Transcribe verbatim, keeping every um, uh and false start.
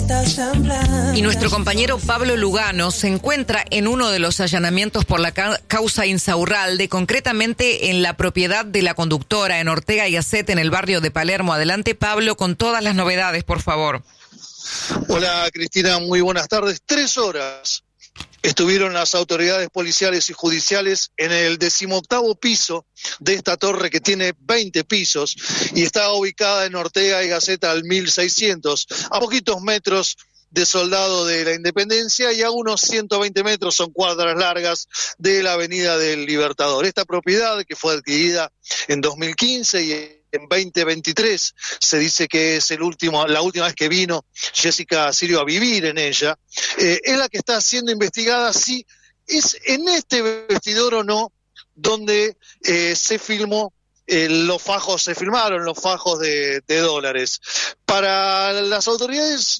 Y nuestro compañero Pablo Lugano se encuentra en uno de los allanamientos por la ca- causa Insaurralde, concretamente en la propiedad de la conductora en Ortega y Gasset, en el barrio de Palermo. Adelante, Pablo, con todas las novedades, por favor. Hola, Cristina, muy buenas tardes. Tres horas estuvieron las autoridades policiales y judiciales en el decimoctavo piso de esta torre que tiene veinte pisos y está ubicada en Ortega y Gasset al mil seiscientos, a poquitos metros de Soldado de la Independencia y a unos ciento veinte metros, son cuadras largas, de la Avenida del Libertador. Esta propiedad, que fue adquirida en dos mil quince y en veinte veintitrés, se dice que es el último, la última vez que vino Jessica Sirio a vivir en ella, eh, es la que está siendo investigada si es en este vestidor o no donde eh, se filmó, eh, los fajos, se filmaron los fajos de, de dólares. Para las autoridades